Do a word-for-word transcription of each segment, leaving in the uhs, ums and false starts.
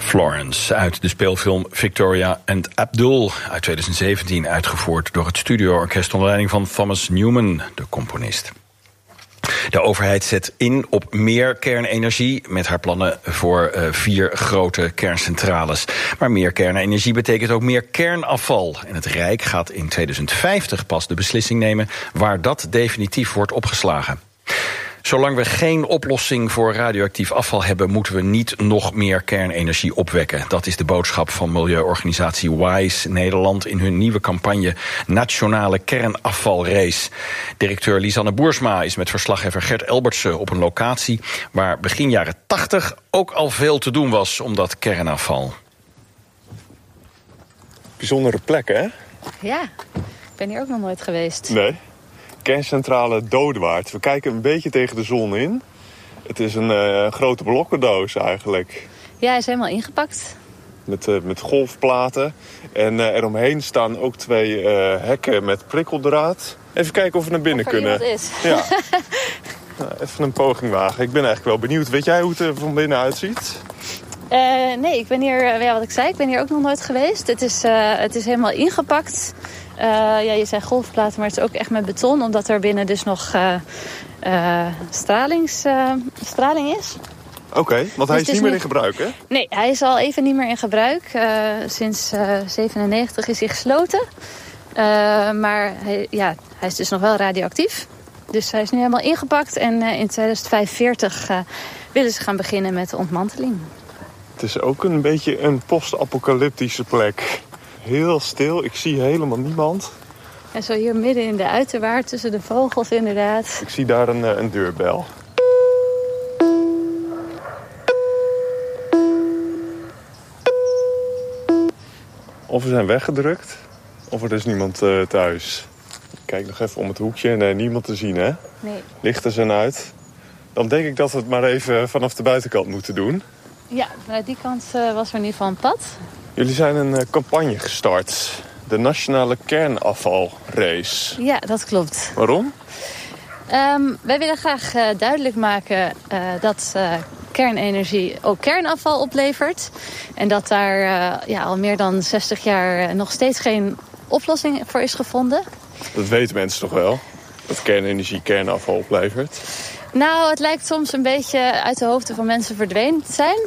Florence uit de speelfilm Victoria and Abdul uit twintig zeventien, uitgevoerd door het Studioorkest onder leiding van Thomas Newman, de componist. De overheid zet in op meer kernenergie met haar plannen voor uh, vier grote kerncentrales. Maar meer kernenergie betekent ook meer kernafval. En het Rijk gaat in tweeduizend vijftig pas de beslissing nemen waar dat definitief wordt opgeslagen. Zolang we geen oplossing voor radioactief afval hebben, moeten we niet nog meer kernenergie opwekken. Dat is de boodschap van milieuorganisatie WISE Nederland in hun nieuwe campagne Nationale Kernafvalrace. Directeur Lisanne Boersma is met verslaggever Gert Elbertsen op een locatie waar begin jaren tachtig ook al veel te doen was om dat kernafval. Bijzondere plek, hè? Ja, ik ben hier ook nog nooit geweest. Nee. Kerncentrale Dodewaard. We kijken een beetje tegen de zon in. Het is een uh, grote blokkendoos eigenlijk. Ja, hij is helemaal ingepakt. Met, uh, met golfplaten. En uh, eromheen staan ook twee uh, hekken met prikkeldraad. Even kijken of we naar binnen of er kunnen. Is. Ja. Nou, even een poging wagen. Ik ben eigenlijk wel benieuwd. Weet jij hoe het er van binnen uitziet? Uh, nee, ik ben hier, ja, wat ik zei, ik ben hier ook nog nooit geweest. Het is, uh, het is helemaal ingepakt. Uh, ja, je zei golfplaten, maar het is ook echt met beton, omdat er binnen dus nog uh, uh, stralings, uh, straling is. Oké, okay, want hij dus is niet meer in gebruik, hè? Nee, hij is al even niet meer in gebruik. Uh, sinds negentien zevenennegentig is hij gesloten. Uh, maar hij, ja, hij is dus nog wel radioactief. Dus hij is nu helemaal ingepakt en uh, in tweeduizend vijfenveertig uh, willen ze gaan beginnen met de ontmanteling. Het is ook een beetje een post-apocalyptische plek. Heel stil, ik zie helemaal niemand. En zo hier midden in de uiterwaard tussen de vogels inderdaad. Ik zie daar een, een deurbel. Of we zijn weggedrukt, of er is niemand uh, thuis. Ik kijk nog even om het hoekje. Nee, niemand te zien, hè? Nee. Lichten zijn uit. Dan denk ik dat we het maar even vanaf de buitenkant moeten doen. Ja, naar die kant uh, was er in ieder geval een pad. Jullie zijn een uh, campagne gestart. De Nationale Kernafvalrace. Ja, dat klopt. Waarom? Um, wij willen graag uh, duidelijk maken uh, dat uh, kernenergie ook kernafval oplevert. En dat daar uh, ja, al meer dan zestig jaar uh, nog steeds geen oplossing voor is gevonden. Dat weten mensen toch wel? Dat kernenergie kernafval oplevert? Nou, het lijkt soms een beetje uit de hoofden van mensen verdwenen te zijn.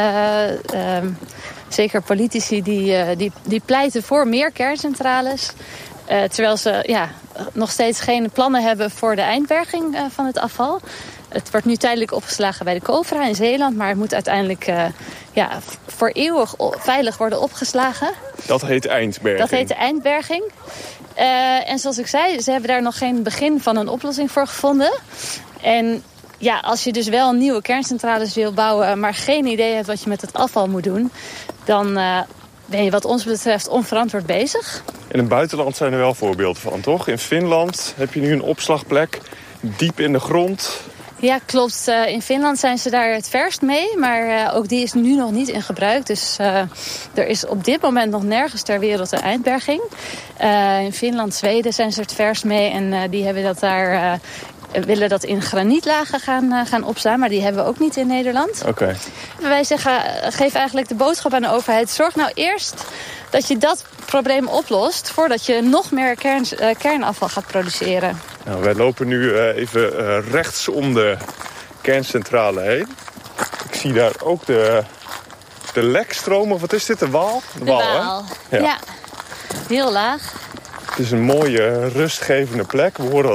Uh, um, zeker politici die, uh, die, die pleiten voor meer kerncentrales. Uh, terwijl ze ja, nog steeds geen plannen hebben voor de eindberging uh, van het afval. Het wordt nu tijdelijk opgeslagen bij de Covra in Zeeland. Maar het moet uiteindelijk uh, ja, voor eeuwig veilig worden opgeslagen. Dat heet eindberging? Dat heet de eindberging. Uh, en zoals ik zei, ze hebben daar nog geen begin van een oplossing voor gevonden. En ja, als je dus wel nieuwe kerncentrales wil bouwen, maar geen idee hebt wat je met het afval moet doen, dan uh, ben je wat ons betreft onverantwoord bezig. In het buitenland zijn er wel voorbeelden van, toch? In Finland heb je nu een opslagplek diep in de grond. Ja, klopt. Uh, in Finland zijn ze daar het verst mee, maar uh, ook die is nu nog niet in gebruik. Dus uh, er is op dit moment nog nergens ter wereld een eindberging. Uh, in Finland, Zweden zijn ze het verst mee en uh, die hebben dat daar... Uh, willen dat in granietlagen gaan, uh, gaan opslaan, maar die hebben we ook niet in Nederland. Oké. Okay. Wij zeggen, geef eigenlijk de boodschap aan de overheid. Zorg nou eerst dat je dat probleem oplost voordat je nog meer kern, uh, kernafval gaat produceren. Nou, wij lopen nu uh, even uh, rechts om de kerncentrale heen. Ik zie daar ook de, de lekstroom, of wat is dit, de Waal? De, de Waal, Waal. Ja. ja. Heel laag. Het is een mooie, rustgevende plek. We horen